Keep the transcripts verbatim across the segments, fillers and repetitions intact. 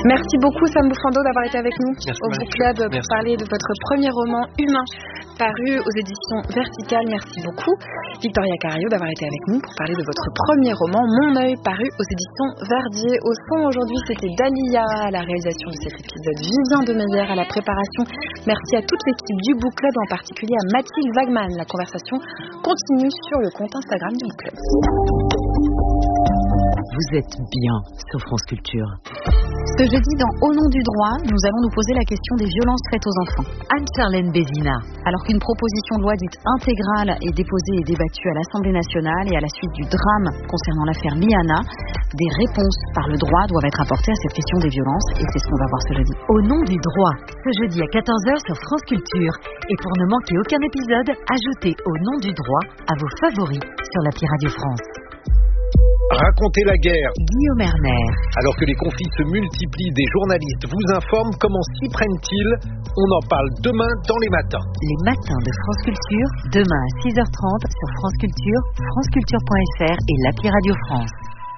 Merci beaucoup Sam Boufando d'avoir été avec nous Merci, au Book Club pour Merci. parler de votre premier roman Humain, paru aux éditions Verticales. Merci beaucoup Victoria Carillo d'avoir été avec nous pour parler de votre premier roman Mon œil, paru aux éditions Verdier. Au son aujourd'hui, c'était Dalia à la réalisation de cet épisode, Vivien de Meyer à la préparation. Merci à toute l'équipe du Book Club, en particulier à Mathilde Wagman. La conversation continue sur le compte Instagram du Book Club. Vous êtes bien sur France Culture. Ce jeudi, dans Au nom du droit, nous allons nous poser la question des violences faites aux enfants. Anne-Charlène Bézina. Alors qu'une proposition de loi dite intégrale est déposée et débattue à l'Assemblée nationale et à la suite du drame concernant l'affaire Miana, des réponses par le droit doivent être apportées à cette question des violences, et c'est ce qu'on va voir ce jeudi. Au nom du droit, ce jeudi à quatorze heures sur France Culture. Et pour ne manquer aucun épisode, ajoutez Au nom du droit à vos favoris sur l'appli Radio France. Racontez la guerre. Guillaume Erner. Alors que les conflits se multiplient, des journalistes vous informent. Comment s'y prennent-ils? On en parle demain dans les matins. Les matins de France Culture, demain à six heures trente sur France Culture, franceculture point f r et l'appli Radio France.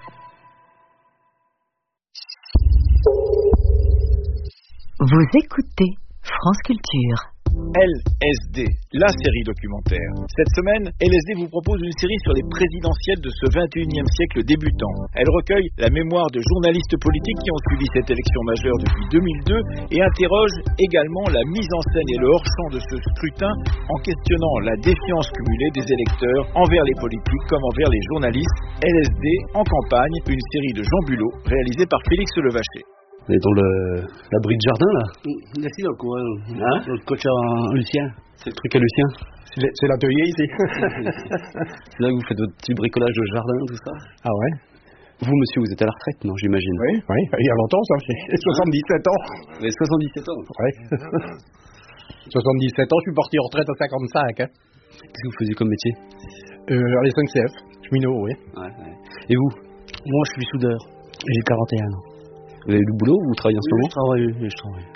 Vous écoutez France Culture. L S D, la série documentaire. Cette semaine, L S D vous propose une série sur les présidentielles de ce vingt et unième siècle débutant. Elle recueille la mémoire de journalistes politiques qui ont suivi cette élection majeure depuis deux mille deux et interroge également la mise en scène et le hors-champ de ce scrutin en questionnant la défiance cumulée des électeurs envers les politiques comme envers les journalistes. L S D en campagne, une série de Jean Bulot réalisée par Félix Levaché. On est dans le, l'abri de jardin, là. Ici, dans le coin. Hein? Le coach à Lucien. C'est le truc à Lucien. C'est, c'est l'atelier, ici. C'est là que vous faites votre petit bricolage de jardin, tout ça. Ah ouais? Vous, monsieur, vous êtes à la retraite, non, j'imagine? Oui, oui. Il y a longtemps, ça. J'ai soixante-dix-sept ans. Vous avez soixante-dix-sept ans? Oui. soixante-dix-sept ans, je suis parti en retraite à cinquante-cinq. Hein. Qu'est-ce que vous faisiez comme métier? Euh, à la S N C F. Cheminot, oui. Ouais, ouais. Et vous? Moi, je suis soudeur. J'ai quarante et un ans. Vous avez du boulot ou vous travaillez en ce moment? Je travaille, oui, je travaille.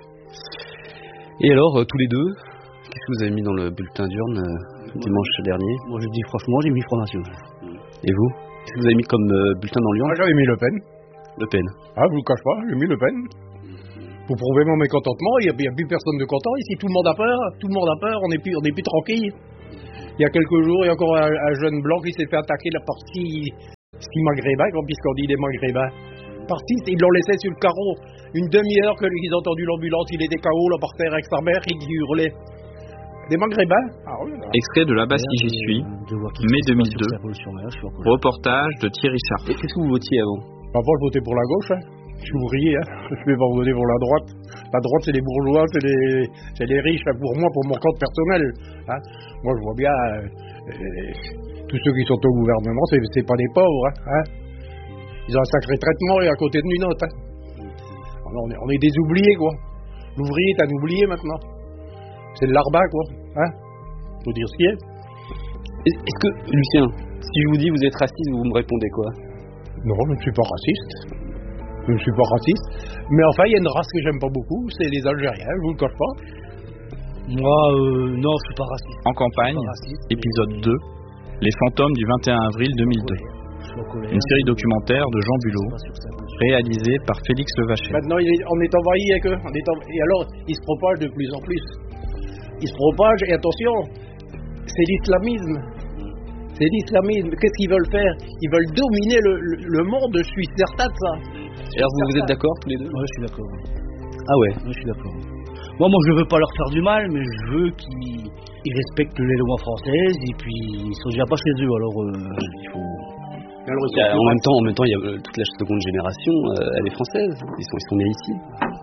Et alors, euh, tous les deux, qu'est-ce que vous avez mis dans le bulletin d'urne euh, dimanche dernier? Moi, je dis franchement, j'ai mis Front National. Et vous? Qu'est-ce que vous avez mis comme euh, bulletin dans l'urne? Ah, j'avais mis Le Pen. Le Pen. Ah, je vous le cache pas, j'ai mis Le Pen. Pour prouver mon mécontentement, il n'y a, a plus personne de content ici. Tout le monde a peur, tout le monde a peur, on n'est plus, on est plus tranquille. Il y a quelques jours, il y a encore un, un jeune blanc qui s'est fait attaquer la partie ski maghrébin, puisqu'on dit des maghrébins. Parti, ils l'ont laissé sur le carreau. Une demi-heure qu'ils ont entendu l'ambulance, il était K O là par terre avec sa mère, il hurlait. Des maghrébins. Ah, oui, extrait de Là-bas si j'y suis, mai deux mille deux. Reportage de Thierry Chartres. Et qu'est-ce que vous votiez avant? Avant, je votais pour la gauche. Hein. Je suis ouvrier. Hein. Je vais pas voter pour la droite. La droite, c'est les bourgeois, c'est les, c'est les riches. Hein, pour moi, pour mon compte personnel. Hein. Moi, je vois bien euh, euh, tous ceux qui sont au gouvernement, c'est, c'est pas des pauvres. Hein. Hein. Ils ont un sacré traitement et à côté de nous, autre. Hein. On, est, on est des oubliés, quoi. L'ouvrier est un oublié maintenant. C'est de l'arbat, quoi. Hein. Faut dire ce qui est. Est-ce que, Lucien, si je vous dis vous êtes raciste, vous me répondez quoi? Non, je ne suis pas raciste. Je ne suis pas raciste. Mais enfin, il y a une race que j'aime pas beaucoup, c'est les Algériens, je vous le cache pas. Moi, euh, non, je suis pas raciste. En campagne, raciste, épisode deux, Les fantômes du vingt et un avril deux mille deux. Une série documentaire de Jean Bulot, réalisée par Félix Levaché. Maintenant, il est, on est envahi avec eux. On est env... Et alors, ils se propagent de plus en plus. Ils se propagent, et attention, c'est l'islamisme. C'est l'islamisme. Qu'est-ce qu'ils veulent faire? Ils veulent dominer le, le, le monde, je suis certain de ça. Alors, vous, vous êtes d'accord tous les deux? Oui, je suis d'accord. Ah ouais? Oui, je suis d'accord. Moi, moi, je veux pas leur faire du mal, mais je veux qu'ils ils respectent les lois françaises, et puis ils sont déjà pas chez eux, alors euh, il faut... Alors, a, en, même temps, en même temps, il y a euh, toute la seconde génération, euh, elle est française, ils sont, ils sont nés ici.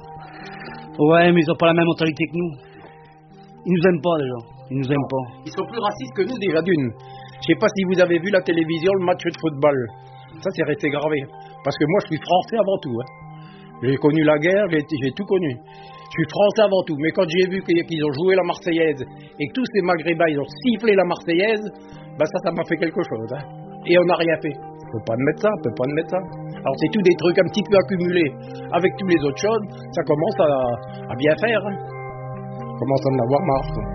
Ouais, mais ils ont pas la même mentalité que nous. Ils nous aiment pas déjà, ils nous aiment pas. Ils sont plus racistes que nous déjà d'une. Je sais pas si vous avez vu la télévision, le match de football. Ça, c'est resté gravé. Parce que moi, je suis français avant tout. Hein. J'ai connu la guerre, j'ai, j'ai tout connu. Je suis français avant tout. Mais quand j'ai vu qu'ils ont joué la Marseillaise et que tous ces Maghrébins, ils ont sifflé la Marseillaise, bah ça, ça m'a fait quelque chose. Hein. Et on n'a rien fait. On peut pas admettre ça, on peut pas admettre ça. Alors c'est tout des trucs un petit peu accumulés avec tous les autres choses, ça commence à, à bien faire. Hein. On commence à en avoir marre. Quoi.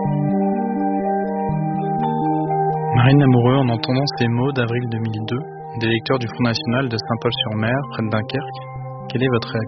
Marine Lamoureux, en entendant ces mots d'avril deux mille deux, des lecteurs du Front National de Saint-Paul-sur-Mer, près de Dunkerque. Quelle est votre réaction ?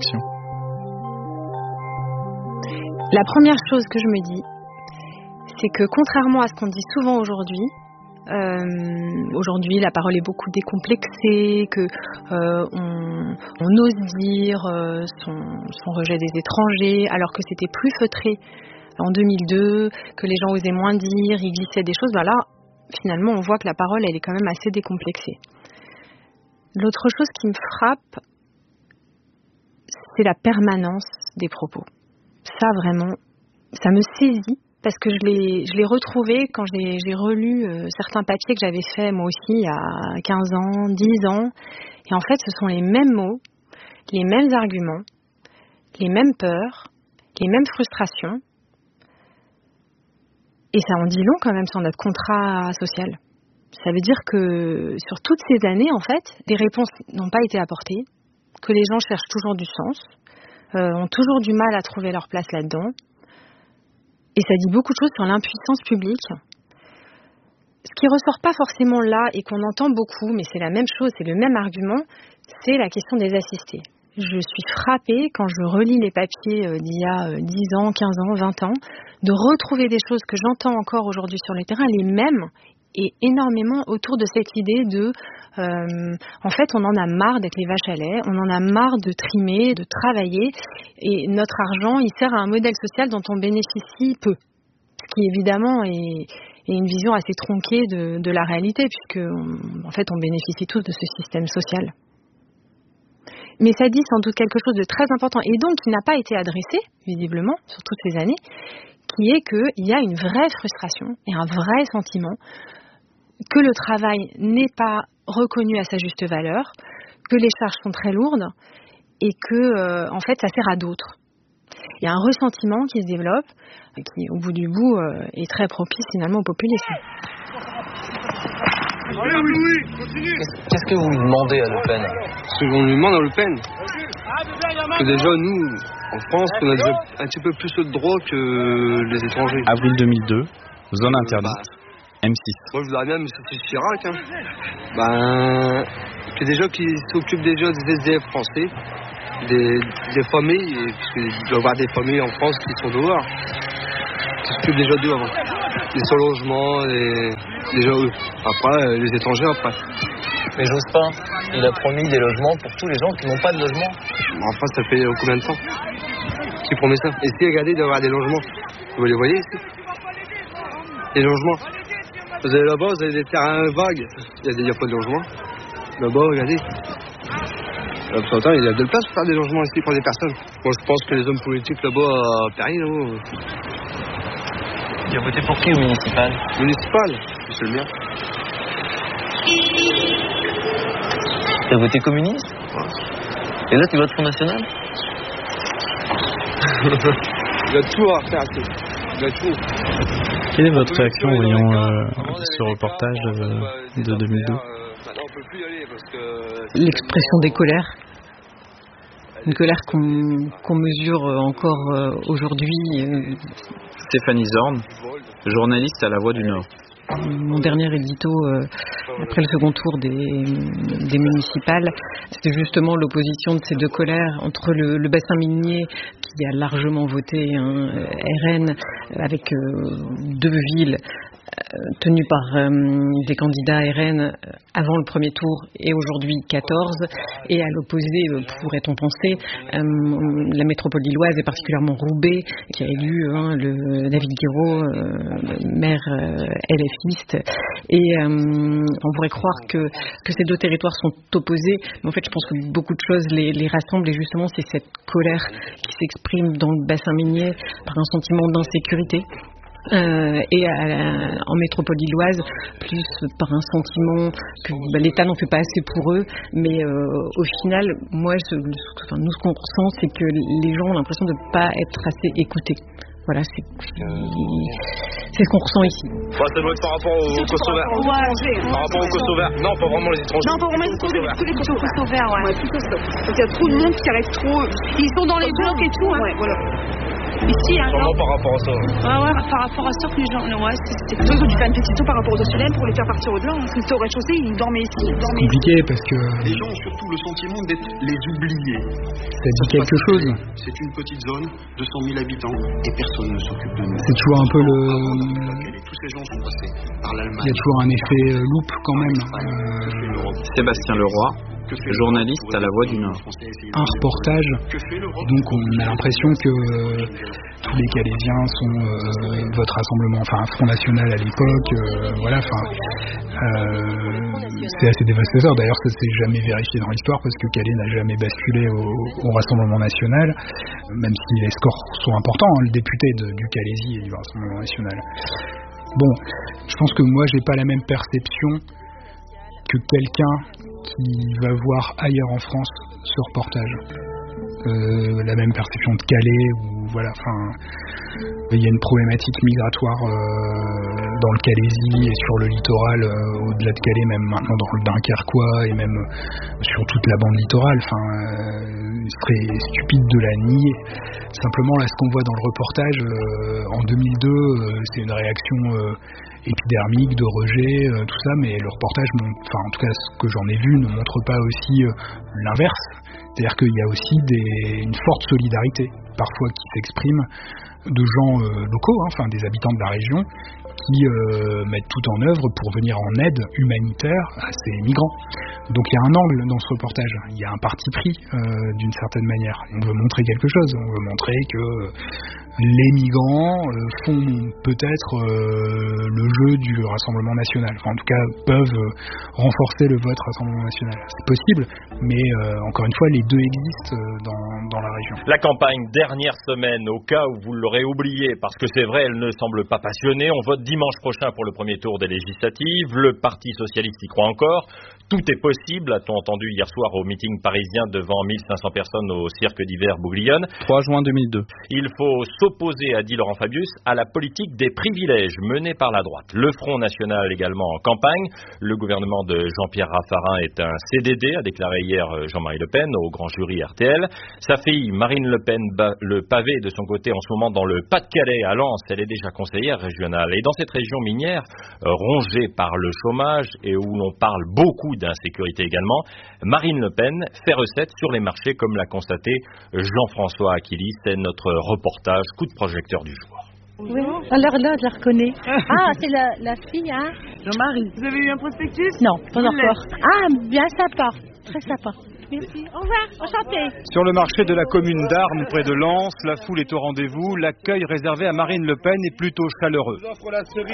La première chose que je me dis, c'est que contrairement à ce qu'on dit souvent aujourd'hui, euh, aujourd'hui la parole est beaucoup décomplexée, que euh, on, on ose dire euh, son, son rejet des étrangers, alors que c'était plus feutré en deux mille deux, que les gens osaient moins dire, ils glissaient des choses. Ben là, finalement, on voit que la parole, elle est quand même assez décomplexée. L'autre chose qui me frappe, c'est la permanence des propos. Ça, vraiment, ça me saisit parce que je l'ai, je l'ai retrouvé quand j'ai, j'ai relu euh, certains papiers que j'avais faits moi aussi il y a quinze ans, dix ans. Et en fait, ce sont les mêmes mots, les mêmes arguments, les mêmes peurs, les mêmes frustrations. Et ça en dit long quand même sur notre contrat social. Ça veut dire que sur toutes ces années, en fait, des réponses n'ont pas été apportées, que les gens cherchent toujours du sens, euh, ont toujours du mal à trouver leur place là-dedans. Et ça dit beaucoup de choses sur l'impuissance publique. Ce qui ressort pas forcément là et qu'on entend beaucoup, mais c'est la même chose, c'est le même argument, c'est la question des assistés. Je suis frappée quand je relis les papiers d'il y a dix ans, quinze ans, vingt ans, de retrouver des choses que j'entends encore aujourd'hui sur le terrain, les mêmes, et énormément autour de cette idée de, euh, en fait, on en a marre d'être les vaches à lait, on en a marre de trimer, de travailler, et notre argent, il sert à un modèle social dont on bénéficie peu, ce qui évidemment est, est une vision assez tronquée de, de la réalité, puisque on, en fait, on bénéficie tous de ce système social. Mais ça dit sans doute quelque chose de très important, et donc qui n'a pas été adressé, visiblement, sur toutes ces années, qui est qu'il y a une vraie frustration et un vrai sentiment que le travail n'est pas reconnu à sa juste valeur, que les charges sont très lourdes et que, euh, en fait, ça sert à d'autres. Il y a un ressentiment qui se développe, qui, au bout du bout, euh, est très propice finalement au populisme. Qu'est-ce que vous lui demandez à Le Pen ? Ce qu'on lui demande à Le Pen, que déjà nous, en France, on a déjà un petit peu plus de droits que les étrangers. Avril deux mille deux, zone interdite, M six. Moi je voudrais bien M. Chirac, hein. Ben, que déjà qui s'occupe déjà des S D F français, des, des familles, parce qu'il doit y avoir des familles en France qui sont dehors, qui s'occupent déjà d'eux avant. Des sur logement, et déjà eux. Après, les étrangers après. Mais j'ose pas. Il a promis des logements pour tous les gens qui n'ont pas de logement. Enfin, ça fait combien de temps qu'il promet ça? Essayez, regardez, d'avoir des logements. Vous les voyez ici? Des logements. Vous allez là-bas, vous avez des terrains vagues. Il n'y a, a pas de logement. Là-bas, regardez. Là, pourtant, il y a de la place pour faire des logements ici pour des personnes. Moi, je pense que les hommes politiques là-bas, à Paris, là-bas. Tu as voté pour qui au municipal? Municipal, c'est le mien. Tu as voté communiste? Ouais. Et là, tu votes Front National? Il y a tout à faire, il y a tout. Quelle est votre réaction en voyant euh, ce reportage euh, de deux mille deux? L'expression des colères. Une colère qu'on, qu'on mesure encore euh, aujourd'hui. Euh... Stéphanie Zorn, journaliste à La Voix du Nord. Mon dernier édito, euh, après le second tour des, des municipales, c'était justement l'opposition de ces deux colères entre le, le bassin minier qui a largement voté hein, R N avec euh, deux villes euh, tenues par euh, des candidats R N avant le premier tour et aujourd'hui quatorze, et à l'opposé, euh, pourrait-on penser, euh, la métropole lilloise et particulièrement Roubaix qui a élu hein, le David Guiraud, euh, maire euh, LFiste, et euh, on pourrait croire que, que ces deux territoires sont opposés, mais en fait je pense que beaucoup de choses les, les rassemblent, et justement c'est cette colère qui s'exprime dans le bassin minier par un sentiment d'insécurité. Euh, et à la, en métropole lilloise, plus par un sentiment que bah, l'État n'en fait pas assez pour eux, mais euh, au final, moi, ce, enfin, nous, ce qu'on ressent, c'est que les gens ont l'impression de ne pas être assez écoutés. Voilà, c'est, c'est ce qu'on ressent ici. Bah, ça doit être par rapport aux Kosovaires. Par rapport aux Kosovaires. Non, pas vraiment les étrangers. Non, pas vraiment les étrangers, tous les Kosovaires, ouais. ouais tout ça. Donc il y a trop de monde qui arrive trop. Ils sont dans les blocs et tout, hein. Ouais, voilà. Ici, hein. Comment par rapport à ça? Ouais, ouais, par rapport à ça que les gens. Ouais, c'était plutôt ils ont dû faire une pétition par rapport aux O C L M pour les faire partir au-delà. Parce que c'était au rez-de-chaussée, ils dormaient ici. Ils dormaient C'est compliqué parce que. Les gens ont surtout le sentiment d'être les oubliés. Ça dit quelque chose. C'est une petite zone, deux cent mille habitants, et personne ne s'occupe de nous. C'est toujours un peu le. Tous ces gens sont passés par l'Allemagne. Il y a toujours un effet loop quand même. Euh... Sébastien Leroy, journaliste à La Voix du Nord. Un reportage, donc on a l'impression que euh, tous les Calaisiens sont euh, votre rassemblement, enfin un Front National à l'époque, euh, voilà, enfin euh, c'est assez dévastateur. D'ailleurs, ça s'est jamais vérifié dans l'histoire parce que Calais n'a jamais basculé au, au Rassemblement National, même si les scores sont importants, hein, le député de, du Calaisie et du Rassemblement National. Bon, je pense que moi j'ai pas la même perception que quelqu'un qui va voir ailleurs en France ce reportage. Euh, la même perception de Calais, où voilà, enfin, il y a une problématique migratoire euh, dans le Calaisie et sur le littoral, euh, au-delà de Calais, même maintenant dans le Dunkerquois et même euh, sur toute la bande littorale. Enfin, euh, il serait stupide de la nier. Simplement, là, ce qu'on voit dans le reportage, euh, en deux mille deux, euh, c'est une réaction euh, épidermique, de rejet, euh, tout ça, mais le reportage, enfin, en tout cas, ce que j'en ai vu, ne montre pas aussi euh, l'inverse. C'est-à-dire qu'il y a aussi des, une forte solidarité, parfois qui s'exprime, de gens euh, locaux, hein, enfin des habitants de la région, qui euh, mettent tout en œuvre pour venir en aide humanitaire à ces migrants. Donc il y a un angle dans ce reportage, il y a un parti pris euh, d'une certaine manière. On veut montrer quelque chose, on veut montrer que les migrants euh, font peut-être euh, le jeu du Rassemblement National, enfin en tout cas peuvent euh, renforcer le vote Rassemblement National. C'est possible, mais euh, encore une fois, les deux existent euh, dans, dans la région. La campagne dernière semaine, au cas où vous l'aurez oublié, parce que c'est vrai, elle ne semble pas passionnée, on vote dimanche prochain pour le premier tour des législatives, le Parti Socialiste y croit encore. Tout est possible, a-t-on entendu hier soir au meeting parisien devant mille cinq cents personnes au cirque d'hiver Bouglione. trois juin deux mille deux. Il faut s'opposer, a dit Laurent Fabius, à la politique des privilèges menée par la droite. Le Front National également en campagne. Le gouvernement de Jean-Pierre Raffarin est un C D D, a déclaré hier Jean-Marie Le Pen au grand jury R T L. Sa fille Marine Le Pen bat le pavé de son côté en ce moment dans le Pas-de-Calais à Lens. Elle est déjà conseillère régionale. Et dans cette région minière, rongée par le chômage et où l'on parle beaucoup d'insécurité également, Marine Le Pen fait recette sur les marchés, comme l'a constaté Jean-François Aquili. C'est notre reportage coup de projecteur du jour. Oui, alors là, je la reconnais. Ah, c'est la, la fille, hein Jean-Marie. Vous avez eu un prospectus? Non, pas encore. Ah, bien sympa, très sympa. Merci. Au revoir, enchanté. Sur le marché de la commune d'Arnes, près de Lens, la foule est au rendez-vous. L'accueil réservé à Marine Le Pen est plutôt chaleureux. Oh,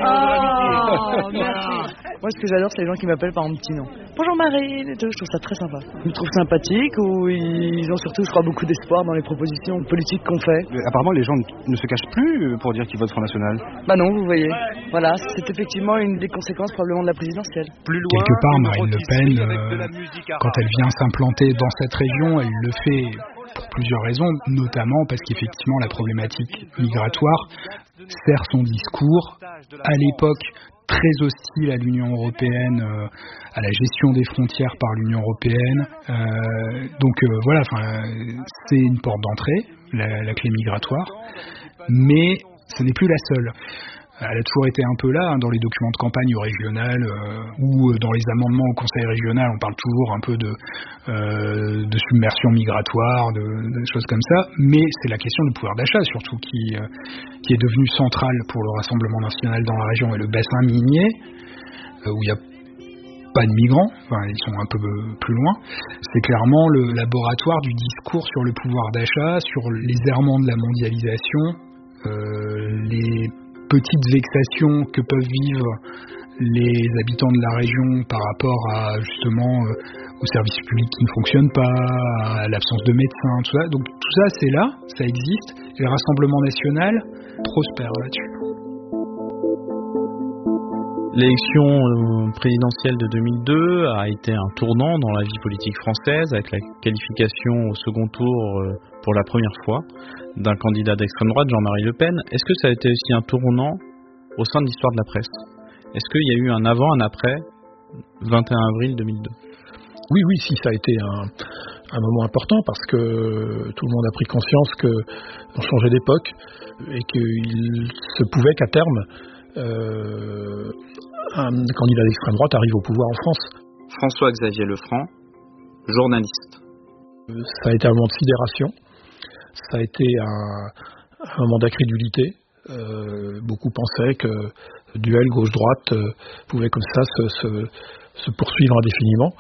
merci. Moi, ce que j'adore, c'est les gens qui m'appellent par mon petit nom. Bonjour Marine, et tout, je trouve ça très sympa. Ils me trouvent sympathique, ou ils ont surtout, je crois, beaucoup d'espoir dans les propositions politiques qu'on fait. Apparemment, les gens ne se cachent plus pour dire qu'ils votent Front National. Bah non, vous voyez. Voilà, c'est effectivement une des conséquences probablement de la présidentielle. Plus loin, quelque part, Marine Le Pen, euh, quand elle vient s'implanter dans cette région, elle le fait pour plusieurs raisons, notamment parce qu'effectivement la problématique migratoire sert son discours à l'époque très hostile à l'Union européenne, euh, à la gestion des frontières par l'Union européenne. Euh, donc euh, voilà, c'est une porte d'entrée, la, la clé migratoire, mais ce n'est plus la seule. Elle a toujours été un peu là, hein, dans les documents de campagne régionales euh, ou dans les amendements au Conseil régional, on parle toujours un peu de, euh, de submersion migratoire, de, de choses comme ça, mais c'est la question du pouvoir d'achat surtout qui, euh, qui est devenue centrale pour le Rassemblement National dans la région. Et le bassin minier, euh, où il n'y a pas de migrants, enfin, ils sont un peu plus loin, c'est clairement le laboratoire du discours sur le pouvoir d'achat, sur les errements de la mondialisation, euh, les petites vexations que peuvent vivre les habitants de la région par rapport à justement euh, aux services publics qui ne fonctionnent pas, à l'absence de médecins, tout ça. Donc tout ça c'est là, ça existe, et le Rassemblement National prospère là-dessus. L'élection présidentielle de deux mille deux a été un tournant dans la vie politique française, avec la qualification au second tour pour la première fois d'un candidat d'extrême droite, Jean-Marie Le Pen. Est-ce que ça a été aussi un tournant au sein de l'histoire de la presse? Est-ce qu'il y a eu un avant, un après vingt et un avril deux mille deux? Oui, oui, si, ça a été un, un moment important parce que tout le monde a pris conscience qu'on changeait d'époque et qu'il se pouvait qu'à terme, euh, un candidat d'extrême droite arrive au pouvoir en France. François-Xavier Lefranc, journaliste. Ça a été un moment de sidération, ça a été un, un moment d'incrédulité. Euh, beaucoup pensaient que le duel gauche-droite euh, pouvait comme ça se, se, se poursuivre indéfiniment.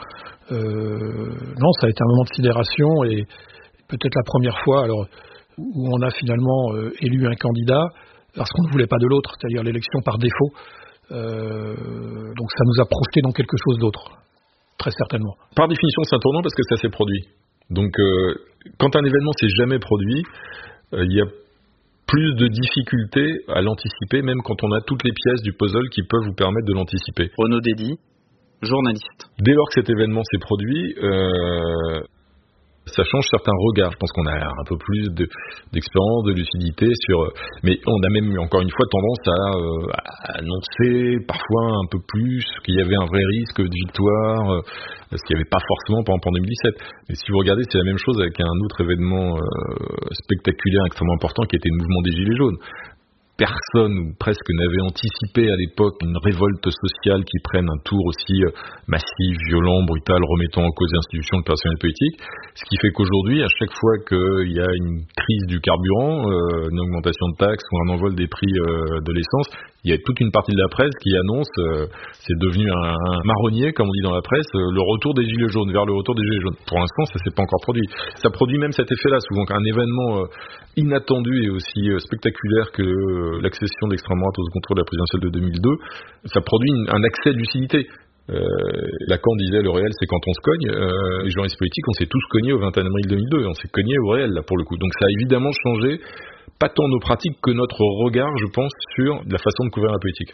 Euh, non, ça a été un moment de sidération et peut-être la première fois alors, où on a finalement euh, élu un candidat parce qu'on ne voulait pas de l'autre, c'est-à-dire l'élection par défaut. Euh, donc ça nous a projeté dans quelque chose d'autre, très certainement. Par définition, c'est un tournant parce que ça s'est produit. Donc euh, quand un événement s'est jamais produit, euh, il y a plus de difficultés à l'anticiper, même quand on a toutes les pièces du puzzle qui peuvent vous permettre de l'anticiper. Renaud Dédy, journaliste. Dès lors que cet événement s'est produit, euh, ça change certains regards. Je pense qu'on a un peu plus de, d'expérience, de lucidité sur. Mais on a même encore une fois tendance à, euh, à annoncer parfois un peu plus qu'il y avait un vrai risque de victoire, euh, ce qu'il n'y avait pas forcément par exemple en deux mille dix-sept. Mais si vous regardez, c'est la même chose avec un autre événement euh, spectaculaire, extrêmement important, qui était le mouvement des Gilets jaunes. Personne ou presque n'avait anticipé à l'époque une révolte sociale qui prenne un tour aussi massif, violent, brutal, remettant en cause les institutions, le personnel politique. Ce qui fait qu'aujourd'hui, à chaque fois qu'il y a une crise du carburant, euh, une augmentation de taxes ou un envol des prix euh, de l'essence, il y a toute une partie de la presse qui annonce, euh, c'est devenu un, un marronnier, comme on dit dans la presse, euh, le retour des Gilets jaunes, vers le retour des Gilets jaunes. Pour l'instant, ça s'est pas encore produit. Ça produit même cet effet-là, souvent qu'un événement euh, inattendu et aussi euh, spectaculaire que euh, l'accession d'extrême droite au second tour de la présidentielle de deux mille deux, ça produit une, un accès de lucidité. Euh, Lacan disait le réel c'est quand on se cogne. Euh, les journalistes politiques, on s'est tous cognés au vingt et un avril deux mille deux, on s'est cognés au réel là pour le coup. Donc ça a évidemment changé, pas tant nos pratiques que notre regard, je pense, sur la façon de couvrir la politique.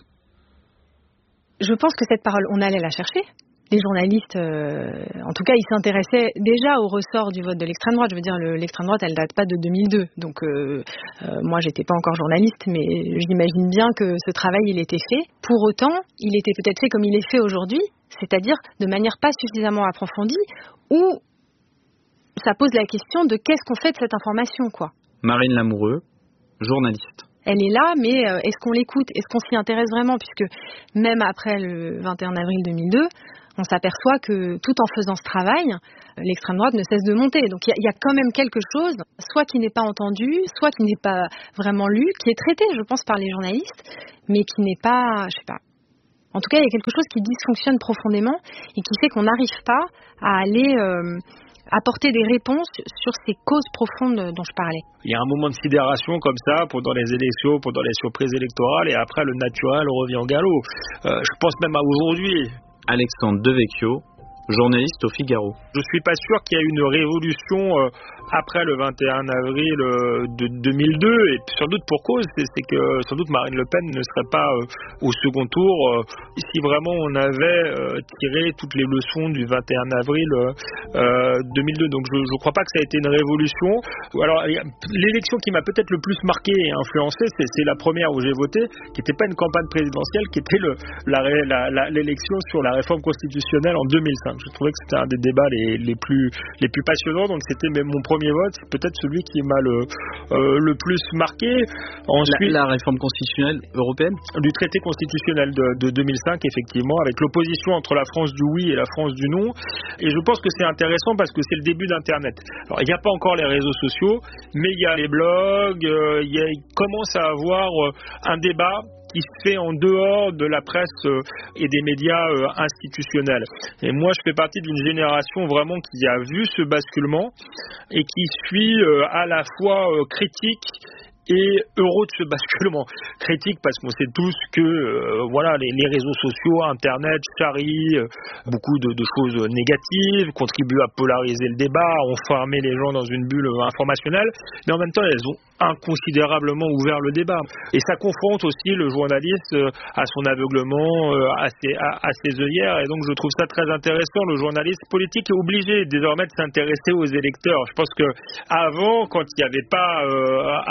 Je pense que cette parole, on allait la chercher. Les journalistes, euh, en tout cas, ils s'intéressaient déjà au ressort du vote de l'extrême droite. Je veux dire, le, l'extrême droite, elle date pas de deux mille deux. Donc, euh, euh, moi, j'étais pas encore journaliste, mais j'imagine bien que ce travail, il était fait. Pour autant, il était peut-être fait comme il est fait aujourd'hui, c'est-à-dire de manière pas suffisamment approfondie, où ça pose la question de qu'est-ce qu'on fait de cette information, quoi. Marine Lamoureux, journaliste. Elle est là, mais euh, est-ce qu'on l'écoute? Est-ce qu'on s'y intéresse vraiment? Puisque même après le vingt et un avril deux mille deux, on s'aperçoit que tout en faisant ce travail, l'extrême droite ne cesse de monter. Donc il y, y a quand même quelque chose, soit qui n'est pas entendu, soit qui n'est pas vraiment lu, qui est traité, je pense, par les journalistes, mais qui n'est pas, je sais pas. En tout cas, il y a quelque chose qui dysfonctionne profondément et qui fait qu'on n'arrive pas à aller euh, apporter des réponses sur ces causes profondes dont je parlais. Il y a un moment de sidération comme ça pendant les élections, pendant les surprises électorales, et après le naturel revient au galop. Euh, je pense même à aujourd'hui. Alexandre Devecchio, journaliste au Figaro. Je suis pas sûr qu'il y ait une révolution euh, après le vingt et un avril euh, de deux mille deux, et sans doute pour cause, c'est, c'est que sans doute Marine Le Pen ne serait pas euh, au second tour euh, si vraiment on avait euh, tiré toutes les leçons du vingt et un avril euh, deux mille deux. Donc je ne crois pas que ça a été une révolution. Alors l'élection qui m'a peut-être le plus marqué et influencé, c'est, c'est la première où j'ai voté, qui n'était pas une campagne présidentielle, qui était le, la, la, la, l'élection sur la réforme constitutionnelle en deux mille cinq. Je trouvais que c'était un des débats les, les, plus, les plus passionnants, donc c'était même mon premier vote, c'est peut-être celui qui m'a le, euh, le plus marqué. Ensuite, la, la réforme constitutionnelle européenne du traité constitutionnel de, de deux mille cinq, effectivement, avec l'opposition entre la France du oui et la France du non. Et je pense que c'est intéressant parce que c'est le début d'Internet. Alors, il n'y a pas encore les réseaux sociaux, mais il y a les blogs, euh, il, y a, il commence à avoir euh, un débat qui se fait en dehors de la presse euh, et des médias euh, institutionnels. Et moi, je fais partie d'une génération vraiment qui a vu ce basculement et qui suit euh, à la fois euh, critique et heureux de ce basculement. Critique parce qu'on sait tous que euh, voilà, les, les réseaux sociaux, Internet, charrient euh, beaucoup de, de choses négatives, contribuent à polariser le débat, ont enfermé les gens dans une bulle informationnelle, mais en même temps elles ont inconsidérablement ouvert le débat. Et ça confronte aussi le journaliste euh, à son aveuglement, euh, à, ses, à, à ses œillères, et donc je trouve ça très intéressant. Le journaliste politique est obligé désormais de s'intéresser aux électeurs. Je pense que avant, quand il n'y avait pas euh, Internet,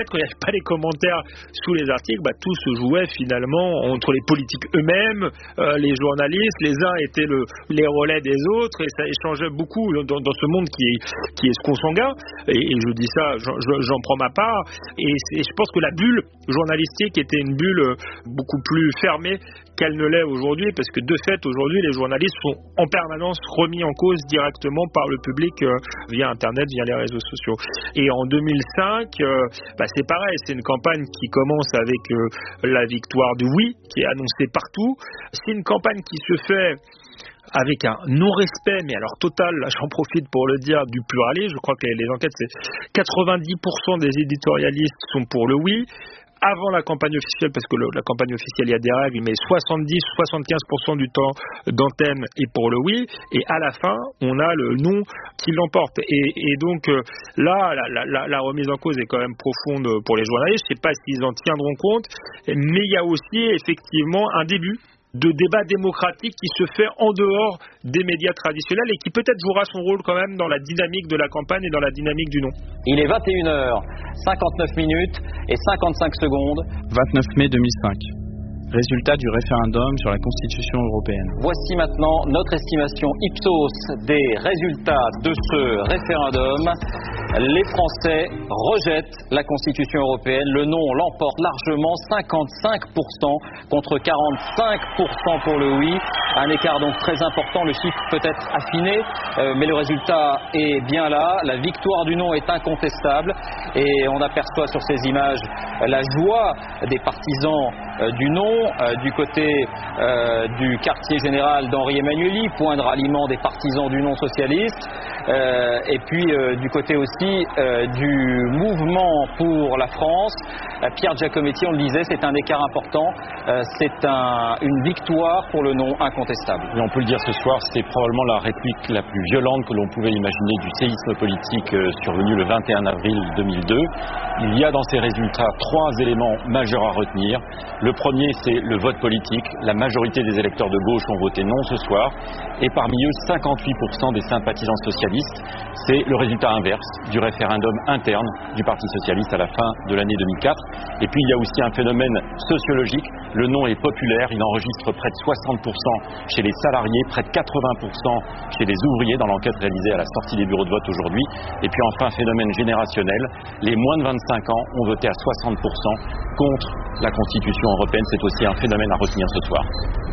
Internet, quand il n'y avait pas les commentaires sous les articles, bah, tout se jouait finalement entre les politiques eux-mêmes, euh, les journalistes, les uns étaient le, les relais des autres, et ça échangeait beaucoup dans, dans ce monde qui est, qui est consanguin. Et, et je dis ça, j'en, j'en prends ma part. Et, et je pense que la bulle journalistique était une bulle beaucoup plus fermée qu'elle ne l'est aujourd'hui, parce que de fait aujourd'hui les journalistes sont en permanence remis en cause directement par le public euh, via internet, via les réseaux sociaux. Et en deux mille cinq, euh, bah c'est pareil, c'est une campagne qui commence avec euh, la victoire du oui, qui est annoncée partout. C'est une campagne qui se fait avec un non-respect, mais alors total, là j'en profite pour le dire, du pluralisme. Je crois que les, les enquêtes, c'est quatre-vingt-dix pour cent des éditorialistes sont pour le oui. Avant la campagne officielle, parce que le, la campagne officielle, il y a des règles, mais soixante-dix à soixante-quinze pour cent du temps d'antenne est pour le oui, et à la fin, on a le non qui l'emporte. Et, et donc euh, là, la, la, la remise en cause est quand même profonde pour les journalistes. Je ne sais pas s'ils en tiendront compte, mais il y a aussi effectivement un début de débat démocratique qui se fait en dehors des médias traditionnels et qui peut-être jouera son rôle quand même dans la dynamique de la campagne et dans la dynamique du non. Il est vingt et une heures cinquante-neuf minutes et cinquante-cinq secondes. vingt-neuf mai deux mille cinq. Résultat du référendum sur la Constitution européenne. Voici maintenant notre estimation Ipsos des résultats de ce référendum. Les Français rejettent la Constitution européenne. Le non l'emporte largement, cinquante-cinq pour cent contre quarante-cinq pour cent pour le oui. Un écart donc très important. Le chiffre peut être affiné, euh, mais le résultat est bien là. La victoire du non est incontestable. Et on aperçoit sur ces images la joie des partisans euh, du non. Euh, du côté euh, du quartier général d'Henri Emmanuelli, point de ralliement des partisans du non socialiste, euh, et puis euh, du côté aussi euh, du mouvement pour la France. Euh, Pierre Giacometti, on le disait, c'est un écart important, euh, c'est un, une victoire pour le non incontestable. Et on peut le dire ce soir, c'est probablement la réplique la plus violente que l'on pouvait imaginer du séisme politique euh, survenu le vingt et un avril deux mille deux. Il y a dans ces résultats trois éléments majeurs à retenir. Le premier, c'est le vote politique. La majorité des électeurs de gauche ont voté non ce soir. Et parmi eux, cinquante-huit pour cent des sympathisants socialistes. C'est le résultat inverse du référendum interne du Parti socialiste à la fin de l'année deux mille quatre. Et puis, il y a aussi un phénomène sociologique. Le non est populaire. Il enregistre près de soixante pour cent chez les salariés, près de quatre-vingts pour cent chez les ouvriers dans l'enquête réalisée à la sortie des bureaux de vote aujourd'hui. Et puis enfin, phénomène générationnel. Les moins de vingt-cinq ans ont voté à soixante pour cent contre la Constitution européenne. C'est aussi un phénomène à retenir ce soir.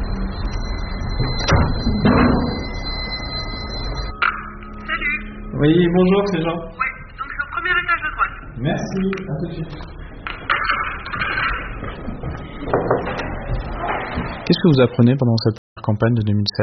Oui, bonjour, c'est Jean. Oui, donc c'est au premier étage de droite. Merci, à tout de suite. Qu'est-ce que vous apprenez pendant cette campagne de deux mille sept ?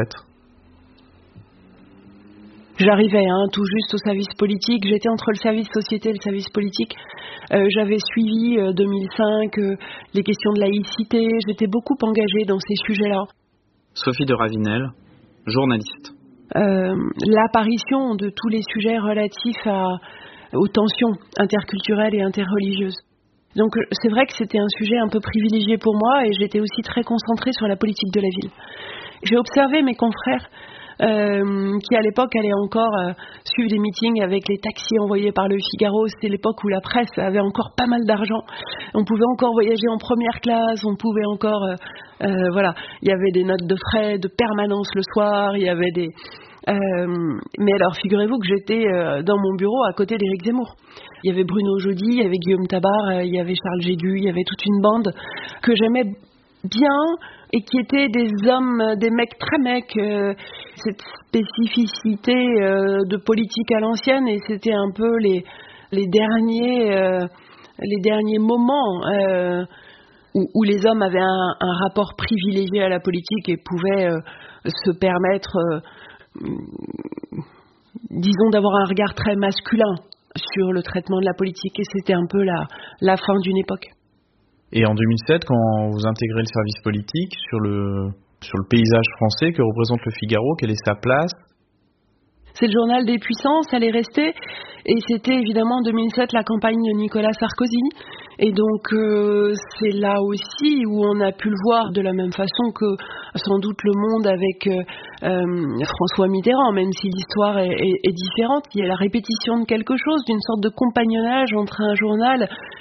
J'arrivais hein, tout juste au service politique, j'étais entre le service société et le service politique. Euh, j'avais suivi euh, deux mille cinq euh, les questions de laïcité, j'étais beaucoup engagée dans ces sujets-là. Sophie de Ravinel, journaliste. Euh, l'apparition de tous les sujets relatifs à, aux tensions interculturelles et interreligieuses. Donc c'est vrai que c'était un sujet un peu privilégié pour moi et j'étais aussi très concentrée sur la politique de la ville. J'ai observé mes confrères Euh, qui à l'époque allaient encore euh, suivre des meetings avec les taxis envoyés par le Figaro. C'était l'époque où la presse avait encore pas mal d'argent. On pouvait encore voyager en première classe, on pouvait encore... Euh, euh, voilà, il y avait des notes de frais de permanence le soir, il y avait des... Euh, mais alors, figurez-vous que j'étais euh, dans mon bureau à côté d'Éric Zemmour. Il y avait Bruno Jaudy, il y avait Guillaume Tabar, euh, il y avait Charles Jégu, il y avait toute une bande que j'aimais bien et qui étaient des hommes, des mecs très mecs, euh, cette spécificité euh, de politique à l'ancienne, et c'était un peu les, les, derniers, euh, les derniers moments euh, où, où les hommes avaient un, un rapport privilégié à la politique et pouvaient euh, se permettre, euh, disons, d'avoir un regard très masculin sur le traitement de la politique, et c'était un peu la, la fin d'une époque. Et en deux mille sept, quand vous intégrez le service politique, sur le, sur le paysage français, que représente le Figaro, quelle est sa place ? C'est le journal des puissances, elle est restée. Et c'était évidemment en deux mille sept la campagne de Nicolas Sarkozy. Et donc euh, c'est là aussi où on a pu le voir de la même façon que sans doute le monde avec euh, euh, François Mitterrand, même si l'histoire est, est, est différente. Il y a la répétition de quelque chose, d'une sorte de compagnonnage entre un journal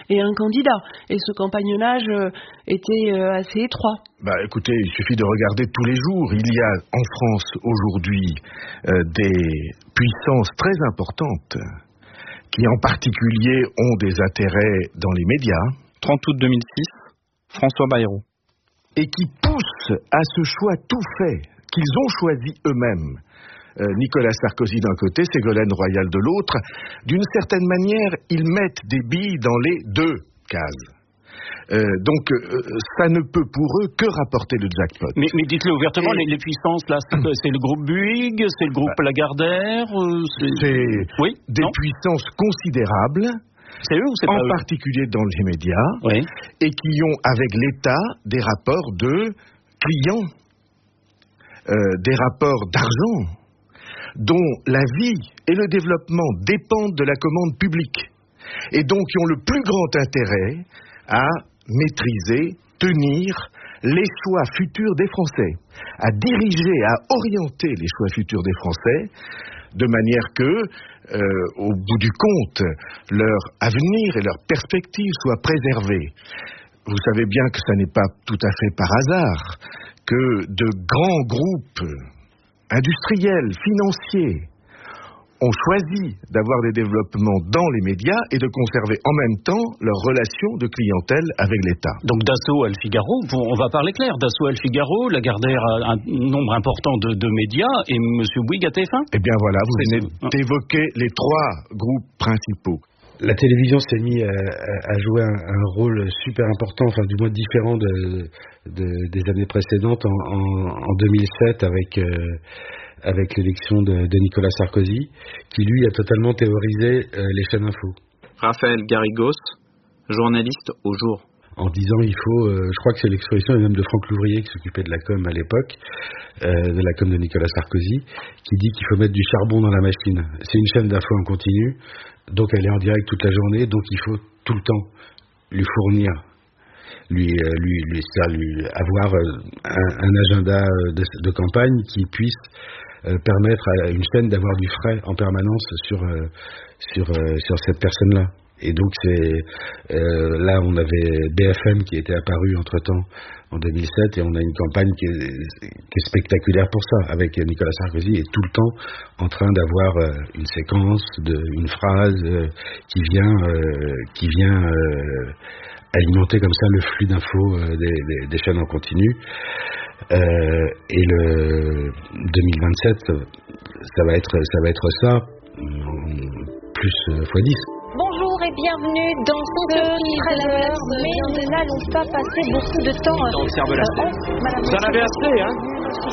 et un candidat. Et ce compagnonnage euh, était euh, assez étroit. Bah, écoutez, il suffit de regarder tous les jours. Il y a en France aujourd'hui euh, des puissances très importantes qui en particulier ont des intérêts dans les médias. trente août deux mille six, François Bayrou. Et qui poussent à ce choix tout fait, qu'ils ont choisi eux-mêmes. Euh, Nicolas Sarkozy d'un côté, Ségolène Royal de l'autre. D'une certaine manière, ils mettent des billes dans les deux cases. Euh, donc, euh, ça ne peut pour eux que rapporter le jackpot. Mais, mais dites-le ouvertement, Et... les, les puissances, là, c'est, c'est le groupe Bouygues, c'est le groupe bah, Lagardère euh, C'est, c'est oui, des non puissances considérables, c'est eux ou c'est en pas particulier eux dans les médias, oui. et qui ont avec l'État des rapports de clients, euh, des rapports d'argent, dont la vie et le développement dépendent de la commande publique, et donc qui ont le plus grand intérêt à maîtriser, tenir les choix futurs des Français, à diriger, à orienter les choix futurs des Français, de manière que, euh, au bout du compte, leur avenir et leurs perspectives soient préservées. Vous savez bien que ça n'est pas tout à fait par hasard que de grands groupes industriels, financiers, ont choisi d'avoir des développements dans les médias et de conserver en même temps leurs relations de clientèle avec l'État. Donc Dassault à Le Figaro, on va parler clair, Dassault à Le Figaro, Lagardère a un nombre important de, de médias et M. Bouygues à T F un. Eh bien voilà, vous venez d'évoquer les trois groupes principaux. La télévision s'est mise à, à, à jouer un, un rôle super important, enfin du moins différent de, de, des années précédentes en, en, en deux mille sept avec... Euh, avec l'élection de, de Nicolas Sarkozy, qui lui a totalement théorisé euh, les chaînes info. Raphaël Garrigos, journaliste au Jour. En disant il faut, euh, je crois que c'est l'expression même de Franck Louvrier qui s'occupait de la com à l'époque, euh, de la com de Nicolas Sarkozy, qui dit qu'il faut mettre du charbon dans la machine. C'est une chaîne d'info en continu, donc elle est en direct toute la journée, donc il faut tout le temps lui fournir Lui, lui, lui, ça, lui avoir un, un agenda de, de campagne qui puisse euh, permettre à une chaîne d'avoir du frais en permanence sur euh, sur euh, sur cette personne-là. Et donc c'est euh, là on avait B F M qui était apparu entre temps en deux mille sept et on a une campagne qui est, qui est spectaculaire pour ça, avec Nicolas Sarkozy est tout le temps en train d'avoir euh, une séquence, de, une phrase euh, qui vient euh, qui vient euh, alimenter comme ça le flux d'infos euh, des, des, des chaînes en continu. Euh, et le deux mille vingt-sept, ça va être ça va être ça plus euh, fois dix. Bonjour et bienvenue dans ce treize heures, mais nous n'allons pas passer beaucoup de temps. On observe la scène. Vous en avez assez, hein?